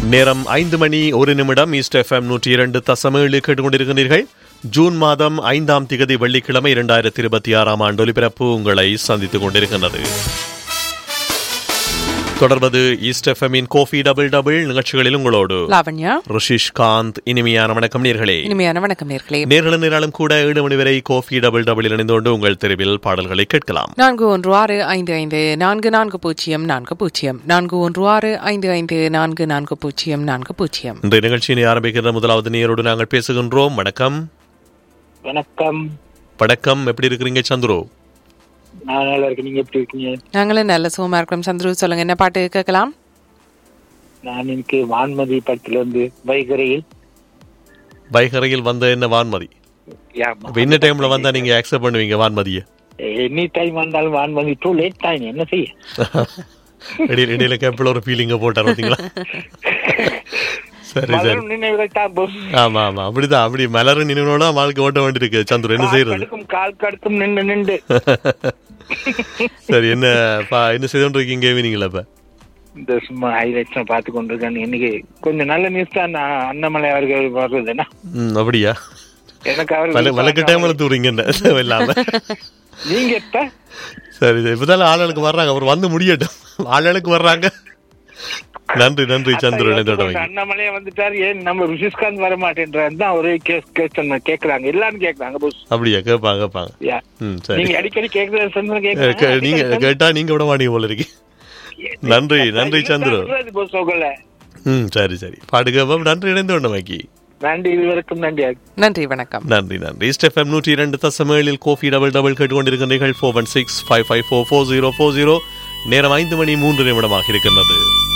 நேரம் 5 மணி 1 நிமிடம். East FM 102.7 கேட்டுக்கொண்டிருக்கிறீர்கள். ஜூன் மாதம் 5ஆம் திகதி வெள்ளிக்கிழமை 2026ஆம் ஆண்டு ஒலிபரப்பு உங்களை சந்தித்துக் கொண்டிருக்கின்றது. தொடர்வது ஈஸ்ட் எஃப்எம்மின் கோஃபி டபுள் டபுள் நிகழ்ச்சிகளில் உங்களோடு லாவண்யா, ரிஷிஷ் காந்த். இனிமையான வணக்கம் நேர்களே. இனிமையான வணக்கம் நேர்களே. நேர்களும் நேராலும் கூட 7 மணி வரை கோஃபி டபுள் டபுள் இணைந்தோண்டு உங்கள் தெருவில் பாடல்களை கேட்கலாம். 4165544040 4165544040. இந்த நிகழ்ச்சியினை ஆரம்பிக்கிற முதலாவது நேரோடு நாங்கள் பேசுகின்றோம். வணக்கம். வணக்கம். வணக்கம். எப்படி இருக்கிறீங்க சந்துரு? நான் நல்லா இருக்கேன். நீங்க எப்படி இருக்கீங்க? நாங்களும் நல்ல சுகமா இருக்கிறோம். சந்துரு, சொல்லுங்க, என்ன பாட்டு கேட்கலாம்? நான் எனக்கு வான்மதி படத்துல இருந்து வைகரையில் வந்த என்ன வான்மதி என்ன டைம்ல வந்தா நீங்க அக்செப்ட் பண்ணுவீங்க வான்மதியை? எனி டைம் வந்தாலும் வான்மதி டூ லேட் டைம் என்ன செய்ய இடையில கேப்பில் ஒரு ஃபீலிங்க போட்டார் பார்த்தீங்களா? சரி சரி. ஆமா ஆமா, அப்படிதான். அப்படி மலரும் நினைவோட வாழ்க்கை ஓட்ட வேண்டியிருக்கு சந்துரு. என்ன செய்யறது? கால் கடுக்கும் நின்று நின்று. சரி, என்ன செய்து இருக்கீங்க ஈவினிங்ல? இப்ப இந்த சும்மா ஹைலைட்ஸ் பார்த்து கொண்டிருக்கேன். இன்னைக்கு கொஞ்சம் நல்ல நியூஸ் தான். அண்ணாமலை அவர்கள் வர்றதுன்னா. அப்படியா? எனக்கு அவர் வழக்கு டைம்ல தூரிங்க இல்லாம நீங்க எப்ப? சரி சரி, இப்பதான் ஆளுக்கு வர்றாங்க. அவர் வந்து முடியட்டும். ஆளுக்கு வர்றாங்க. நன்றி நன்றி சந்துரு. அண்ணாமலையே வந்துட்டாரு, ஏன் நம்ம ரிஷிஷ்காந்த் வர மாட்டேன்றாரு ஒரே கேக்குறாங்க. எல்லாரும் கேக்குறாங்க. அப்படியா? கேட்பாங்க. நீங்க அடிக்கடி கேக்குறது நீங்க கேட்டா நீங்க விட மாட்டீங்க போல இருக்கு. நன்றி நன்றி சந்துரு. சரி சரி, பாடு கேட்போம். நன்றி, இணைந்து கொண்டமைக்கு நன்றி. இதுவரைக்கும் நன்றி, வணக்கம். நன்றி நன்றி. East FM 102.7 Kofi double double கேட்டுக்கொண்டிருக்கின்றீர்கள். 416-554-4040. நேரம் 5 மணி 3 நிமிடமாக இருக்கின்றது.